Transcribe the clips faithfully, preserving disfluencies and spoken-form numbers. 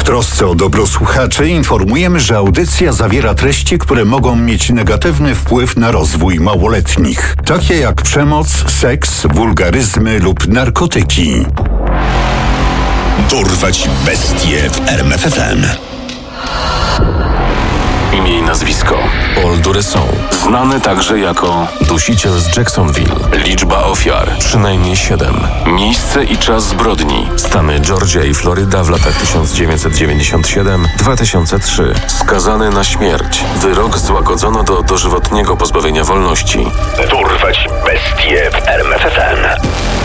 trosce o dobro słuchaczy informujemy, że audycja zawiera treści, które mogą mieć negatywny wpływ na rozwój małoletnich, takie jak przemoc, seks, wulgaryzmy lub narkotyki. Dorwać bestie w R M F F M. Imię i nazwisko: Paul Duresseau. Znany także jako dusiciel z Jacksonville. Liczba ofiar: przynajmniej siedem. Miejsce i czas zbrodni: Stany Georgia i Floryda w latach tysiąc dziewięćset dziewięćdziesiąt siedem do dwa tysiące trzy. Skazany na śmierć. Wyrok złagodzono do dożywotniego pozbawienia wolności. Dorwać bestie w R M F F M.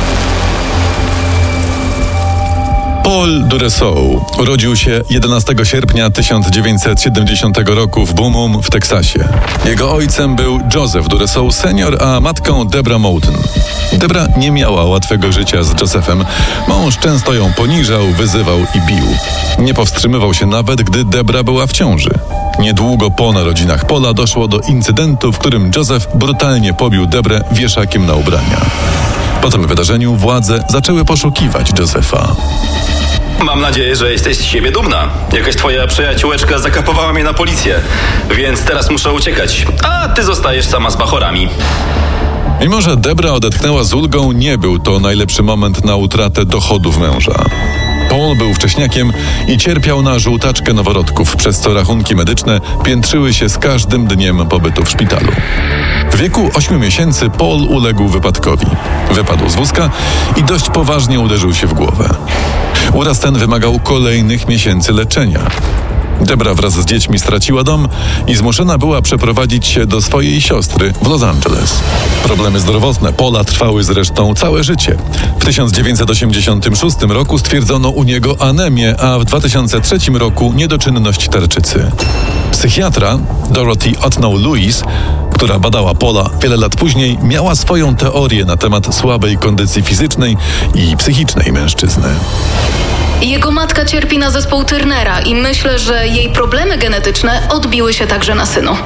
Paul Duresseau urodził się jedenastego sierpnia tysiąc dziewięćset siedemdziesiątego roku w Beaumont w Teksasie. Jego ojcem był Joseph Duresseau senior, a matką Debra Moulton. Debra nie miała łatwego życia z Josephem. Mąż często ją poniżał, wyzywał i bił. Nie powstrzymywał się nawet, gdy Debra była w ciąży. Niedługo po narodzinach Paula doszło do incydentu, w którym Joseph brutalnie pobił Debrę wieszakiem na ubrania. Po tym wydarzeniu władze zaczęły poszukiwać Josepha. Mam nadzieję, że jesteś z siebie dumna. Jakaś twoja przyjaciółeczka zakapowała mnie na policję, więc teraz muszę uciekać, a ty zostajesz sama z bachorami. Mimo że Debra odetchnęła z ulgą, nie był to najlepszy moment na utratę dochodów męża. Paul był wcześniakiem i cierpiał na żółtaczkę noworodków, przez co rachunki medyczne piętrzyły się z każdym dniem pobytu w szpitalu. W wieku ośmiu miesięcy Paul uległ wypadkowi. Wypadł z wózka i dość poważnie uderzył się w głowę. Uraz ten wymagał kolejnych miesięcy leczenia. Debra wraz z dziećmi straciła dom i zmuszona była przeprowadzić się do swojej siostry w Los Angeles. Problemy zdrowotne Paula trwały zresztą całe życie. W tysiąc dziewięćset osiemdziesiątym szóstym roku stwierdzono u niego anemię, a w dwa tysiące trzecim roku niedoczynność tarczycy. Psychiatra Dorothy Otno-Lewis, która badała Paula wiele lat później, miała swoją teorię na temat słabej kondycji fizycznej i psychicznej mężczyzny. Jego matka cierpi na zespół Turnera i myślę, że jej problemy genetyczne odbiły się także na synu.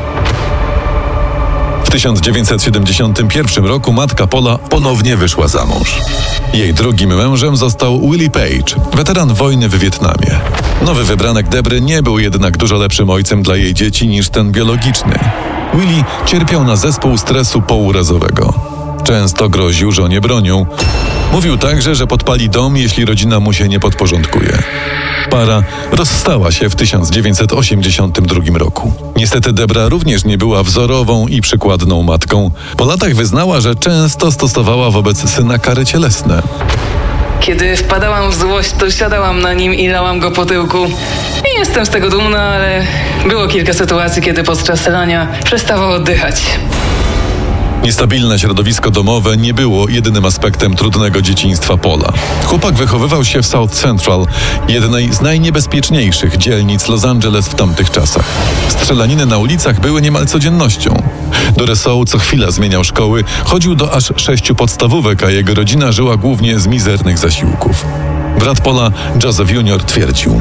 W tysiąc dziewięćset siedemdziesiątym pierwszym roku matka Paula ponownie wyszła za mąż. Jej drugim mężem został Willie Page, weteran wojny w Wietnamie. Nowy wybranek Debry nie był jednak dużo lepszym ojcem dla jej dzieci niż ten biologiczny. Willie cierpiał na zespół stresu pourazowego. Często groził żonie bronią. Mówił także, że podpali dom, jeśli rodzina mu się nie podporządkuje. Para rozstała się w tysiąc dziewięćset osiemdziesiątym drugim roku. Niestety Debra również nie była wzorową i przykładną matką. Po latach wyznała, że często stosowała wobec syna kary cielesne. Kiedy wpadałam w złość, to siadałam na nim i lałam go po tyłku. Nie jestem z tego dumna, ale było kilka sytuacji, kiedy podczas lania przestawał oddychać. Niestabilne środowisko domowe nie było jedynym aspektem trudnego dzieciństwa Paula. Chłopak wychowywał się w South Central, jednej z najniebezpieczniejszych dzielnic Los Angeles w tamtych czasach. Strzelaniny na ulicach były niemal codziennością. Duresseau co chwila zmieniał szkoły, chodził do aż sześciu podstawówek, a jego rodzina żyła głównie z mizernych zasiłków. Brat Paula, Joseph junior, twierdził: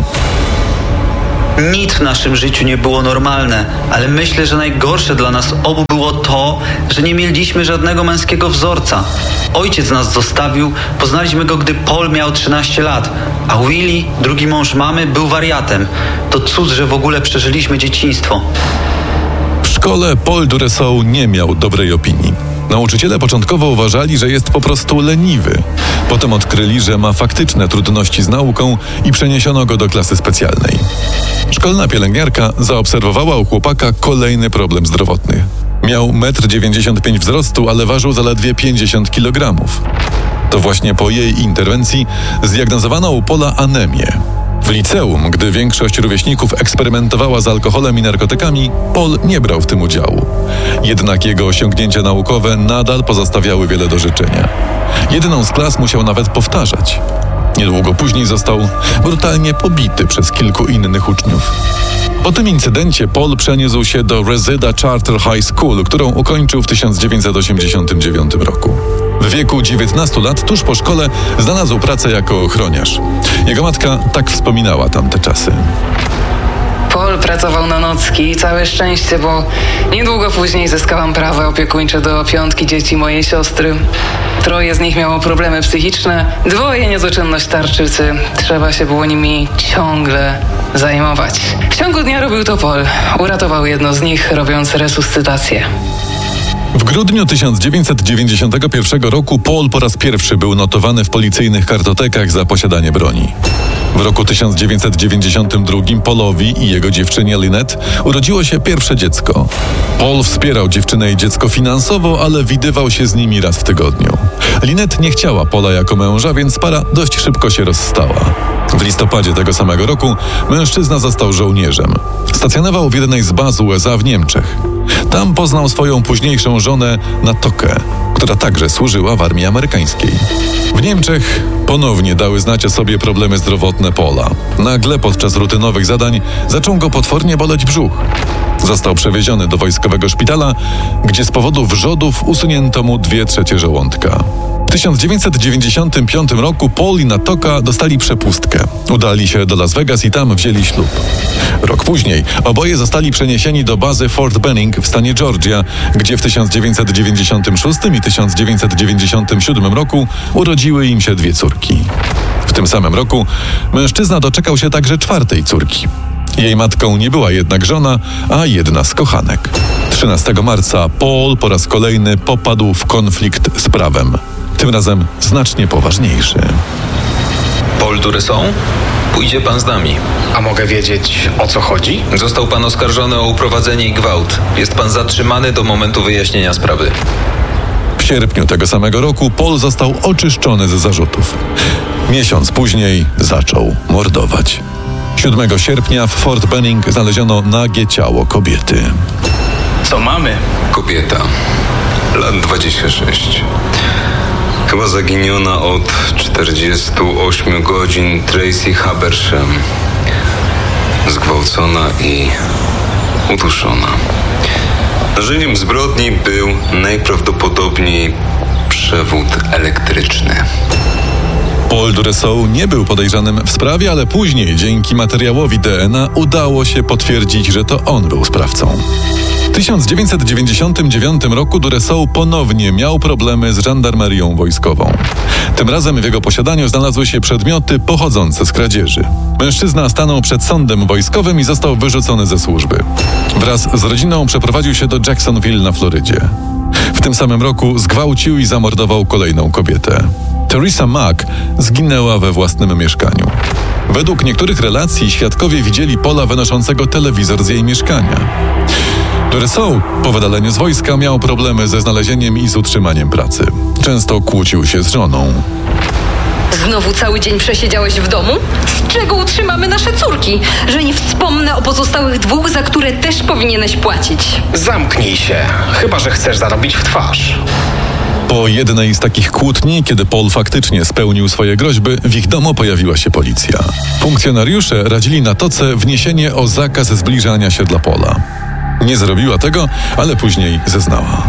nic w naszym życiu nie było normalne, ale myślę, że najgorsze dla nas obu było to, że nie mieliśmy żadnego męskiego wzorca. Ojciec nas zostawił, poznaliśmy go, gdy Paul miał trzynaście lat, a Willie, drugi mąż mamy, był wariatem. To cud, że w ogóle przeżyliśmy dzieciństwo. W szkole Paul Duresseau nie miał dobrej opinii. Nauczyciele początkowo uważali, że jest po prostu leniwy. Potem odkryli, że ma faktyczne trudności z nauką i przeniesiono go do klasy specjalnej. Szkolna pielęgniarka zaobserwowała u chłopaka kolejny problem zdrowotny. Miał metr dziewięćdziesiąt pięć wzrostu, ale ważył zaledwie pięćdziesiąt kilogramów. To właśnie po jej interwencji zdiagnozowano u Paula anemię. W liceum, gdy większość rówieśników eksperymentowała z alkoholem i narkotykami, Paul nie brał w tym udziału. Jednak jego osiągnięcia naukowe nadal pozostawiały wiele do życzenia. Jedną z klas musiał nawet powtarzać. Niedługo później został brutalnie pobity przez kilku innych uczniów. Po tym incydencie Paul przeniósł się do Reseda Charter High School, którą ukończył w tysiąc dziewięćset osiemdziesiątym dziewiątym roku. W wieku dziewiętnastu lat, tuż po szkole, znalazł pracę jako ochroniarz. Jego matka tak wspominała tamte czasy. Paul pracował na nocki i całe szczęście, bo niedługo później zyskałam prawa opiekuńcze do piątki dzieci mojej siostry. Troje z nich miało problemy psychiczne, dwoje niedoczynność tarczycy. Trzeba się było nimi ciągle zajmować. W ciągu dnia robił to Paul. Uratował jedno z nich, robiąc resuscytację. W grudniu tysiąc dziewięćset dziewięćdziesiątego pierwszego roku Paul po raz pierwszy był notowany w policyjnych kartotekach za posiadanie broni. W roku tysiąc dziewięćset dziewięćdziesiątym drugim Paulowi i jego dziewczynie Lynette urodziło się pierwsze dziecko. Paul wspierał dziewczynę i dziecko finansowo, ale widywał się z nimi raz w tygodniu. Lynette nie chciała Paula jako męża, więc para dość szybko się rozstała. W listopadzie tego samego roku mężczyzna został żołnierzem. Stacjonował w jednej z baz U S A w Niemczech. Tam poznał swoją późniejszą żonę Natokę, która także służyła w armii amerykańskiej. W Niemczech ponownie dały znać o sobie problemy zdrowotne Paula. Nagle podczas rutynowych zadań zaczął go potwornie boleć brzuch. Został przewieziony do wojskowego szpitala, gdzie z powodu wrzodów usunięto mu dwie trzecie żołądka. W tysiąc dziewięćset dziewięćdziesiątym piątym roku Paul i Natoka dostali przepustkę. Udali się do Las Vegas i tam wzięli ślub. Rok później oboje zostali przeniesieni do bazy Fort Benning w stanie Georgia, gdzie w tysiąc dziewięćset dziewięćdziesiątym szóstym i tysiąc dziewięćset dziewięćdziesiątym siódmym roku urodziły im się dwie córki. W tym samym roku mężczyzna doczekał się także czwartej córki. Jej matką nie była jednak żona, a jedna z kochanek. trzynastego marca Paul po raz kolejny popadł w konflikt z prawem. Tym razem znacznie poważniejszy. Paul Duresson? Pójdzie pan z nami. A mogę wiedzieć, o co chodzi? Został pan oskarżony o uprowadzenie i gwałt. Jest pan zatrzymany do momentu wyjaśnienia sprawy. W sierpniu tego samego roku Paul został oczyszczony z zarzutów. Miesiąc później zaczął mordować. siódmego sierpnia w Fort Benning znaleziono nagie ciało kobiety. Co mamy? Kobieta, lat dwadzieścia sześć. Chyba zaginiona od czterdziestu ośmiu godzin. Tracy Habersham. Zgwałcona i uduszona. Narzędziem zbrodni był najprawdopodobniej przewód elektryczny. Paul Duresson nie był podejrzanym w sprawie, ale później dzięki materiałowi D N A udało się potwierdzić, że to on był sprawcą. W tysiąc dziewięćset dziewięćdziesiątym dziewiątym roku Duresson ponownie miał problemy z żandarmerią wojskową. Tym razem w jego posiadaniu znalazły się przedmioty pochodzące z kradzieży. Mężczyzna stanął przed sądem wojskowym i został wyrzucony ze służby. Wraz z rodziną przeprowadził się do Jacksonville na Florydzie. W tym samym roku zgwałcił i zamordował kolejną kobietę. Teresa Mack zginęła we własnym mieszkaniu. Według niektórych relacji świadkowie widzieli Paula wynoszącego telewizor z jej mieszkania. Duresson po wydaleniu z wojska miał problemy ze znalezieniem i z utrzymaniem pracy. Często kłócił się z żoną. Znowu cały dzień przesiedziałeś w domu? Z czego utrzymamy nasze córki? Że nie wspomnę o pozostałych dwóch, za które też powinieneś płacić. Zamknij się, chyba że chcesz zarobić w twarz. Po jednej z takich kłótni, kiedy Paul faktycznie spełnił swoje groźby, w ich domu pojawiła się policja. Funkcjonariusze radzili Natoce wniesienie o zakaz zbliżania się dla Paula. Nie zrobiła tego, ale później zeznała.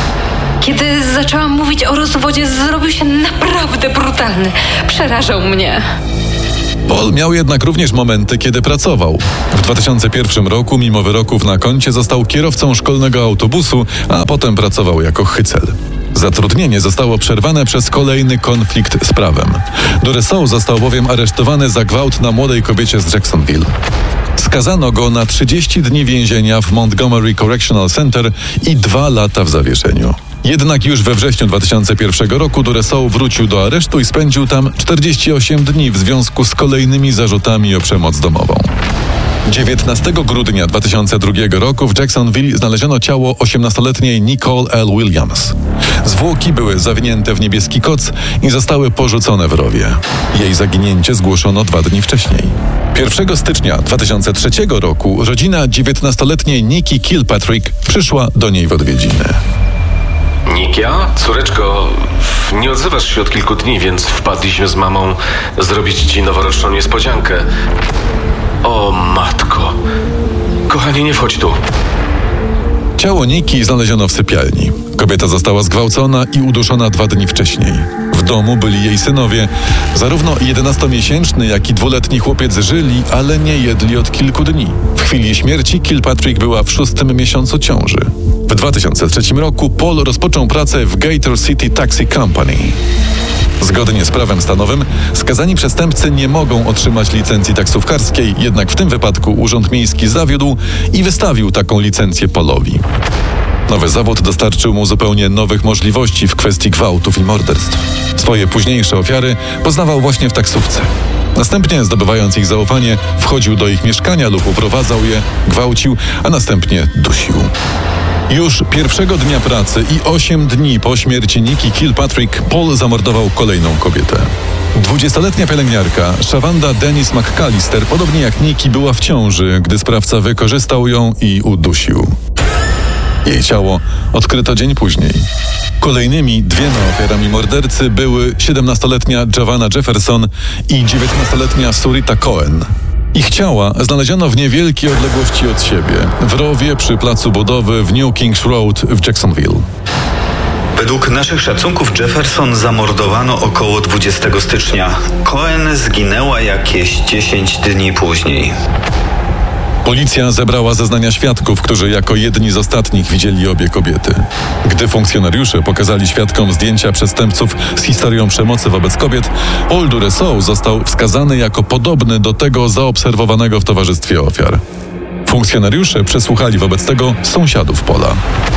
Kiedy zaczęłam mówić o rozwodzie, zrobił się naprawdę brutalny. Przerażał mnie. Paul miał jednak również momenty, kiedy pracował. W dwa tysiące pierwszym roku, mimo wyroków na koncie, został kierowcą szkolnego autobusu, a potem pracował jako hycel. Zatrudnienie zostało przerwane przez kolejny konflikt z prawem. Duresson został bowiem aresztowany za gwałt na młodej kobiecie z Jacksonville. Skazano go na trzydzieści dni więzienia w Montgomery Correctional Center i dwa lata w zawieszeniu. Jednak już we wrześniu dwa tysiące pierwszego roku Duresson wrócił do aresztu i spędził tam czterdzieści osiem dni w związku z kolejnymi zarzutami o przemoc domową. dziewiętnastego grudnia dwa tysiące drugiego roku w Jacksonville znaleziono ciało osiemnastoletniej Nicole L. Williams. Zwłoki były zawinięte w niebieski koc i zostały porzucone w rowie. Jej zaginięcie zgłoszono dwa dni wcześniej. pierwszego stycznia dwa tysiące trzeciego roku rodzina dziewiętnastoletniej Nikki Kilpatrick przyszła do niej w odwiedziny. Nikia? Córeczko, nie odzywasz się od kilku dni, więc wpadliśmy z mamą zrobić ci noworoczną niespodziankę. O matko. Kochanie, nie wchodź tu. Ciało Nikki znaleziono w sypialni. Kobieta została zgwałcona i uduszona dwa dni wcześniej. W domu byli jej synowie. Zarówno jedenastomiesięczny, jak i dwuletni chłopiec żyli, ale nie jedli od kilku dni. W chwili śmierci Kilpatrick była w szóstym miesiącu ciąży. W dwa tysiące trzecim roku Paul rozpoczął pracę w Gator City Taxi Company. Zgodnie z prawem stanowym skazani przestępcy nie mogą otrzymać licencji taksówkarskiej, jednak w tym wypadku Urząd Miejski zawiódł i wystawił taką licencję Polowi. Nowy zawód dostarczył mu zupełnie nowych możliwości w kwestii gwałtów i morderstw. Swoje późniejsze ofiary poznawał właśnie w taksówce. Następnie, zdobywając ich zaufanie, wchodził do ich mieszkania lub uprowadzał je, gwałcił, a następnie dusił. Już pierwszego dnia pracy i osiem dni po śmierci Nikki Kilpatrick, Paul zamordował kolejną kobietę. Dwudziestoletnia pielęgniarka Shavanda Dennis McAllister, podobnie jak Nikki, była w ciąży, gdy sprawca wykorzystał ją i udusił. Jej ciało odkryto dzień później. Kolejnymi dwiema ofiarami mordercy były siedemnastoletnia Giovanna Jefferson i dziewiętnastoletnia Surita Cohen. Ich ciała znaleziono w niewielkiej odległości od siebie, w rowie przy placu budowy w New Kings Road w Jacksonville. Według naszych szacunków Jefferson zamordowano około dwudziestego stycznia. Cohen zginęła jakieś dziesięć dni później. Policja zebrała zeznania świadków, którzy jako jedni z ostatnich widzieli obie kobiety. Gdy funkcjonariusze pokazali świadkom zdjęcia przestępców z historią przemocy wobec kobiet, Paul Duresault został wskazany jako podobny do tego zaobserwowanego w towarzystwie ofiar. Funkcjonariusze przesłuchali wobec tego sąsiadów Paula.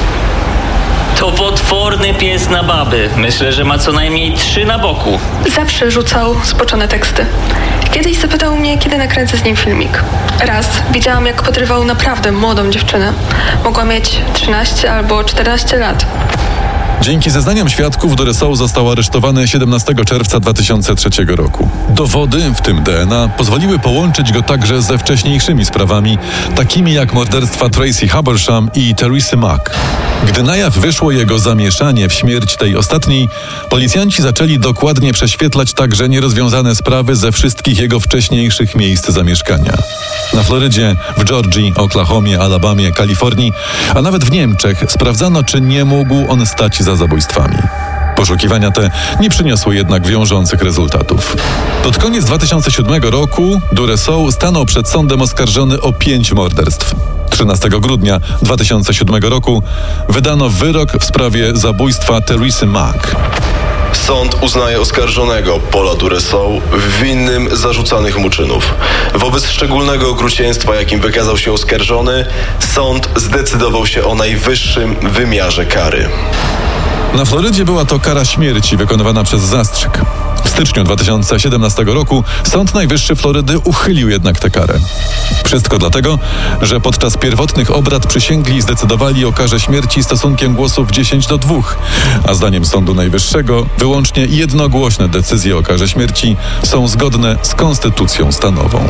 To potworny pies na baby. Myślę, że ma co najmniej trzy na boku. Zawsze rzucał spoczone teksty. Kiedyś zapytał mnie, kiedy nakręcę z nim filmik. Raz widziałam, jak podrywał naprawdę młodą dziewczynę. Mogła mieć trzynaście albo czternaście lat. Dzięki zeznaniom świadków Duresault został aresztowany siedemnastego czerwca dwa tysiące trzeciego roku. Dowody, w tym D N A, pozwoliły połączyć go także ze wcześniejszymi sprawami, takimi jak morderstwa Tracy Habersham i Teresy Mack. Gdy na jaw wyszło jego zamieszanie w śmierć tej ostatniej, policjanci zaczęli dokładnie prześwietlać także nierozwiązane sprawy ze wszystkich jego wcześniejszych miejsc zamieszkania. Na Florydzie, w Georgii, Oklahomie, Alabamie, Kalifornii, a nawet w Niemczech sprawdzano, czy nie mógł on stać za zabójstwami. Poszukiwania te nie przyniosły jednak wiążących rezultatów. Pod koniec dwa tysiące siódmego roku Duresault stanął przed sądem oskarżony o pięć morderstw. trzynastego grudnia dwa tysiące siódmego roku wydano wyrok w sprawie zabójstwa Teresy Mack. Sąd uznaje oskarżonego Paula Duresault winnym zarzucanych mu czynów. Wobec szczególnego okrucieństwa, jakim wykazał się oskarżony, sąd zdecydował się o najwyższym wymiarze kary. Na Florydzie była to kara śmierci wykonywana przez zastrzyk. W styczniu dwa tysiące siedemnastego roku Sąd Najwyższy Florydy uchylił jednak tę karę. Wszystko dlatego, że podczas pierwotnych obrad przysięgli zdecydowali o karze śmierci stosunkiem głosów dziesięć do dwóch, a zdaniem Sądu Najwyższego wyłącznie jednogłośne decyzje o karze śmierci są zgodne z konstytucją stanową.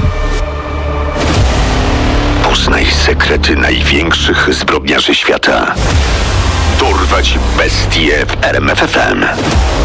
Poznaj sekrety największych zbrodniarzy świata. Dorwać bestie w R M F F M.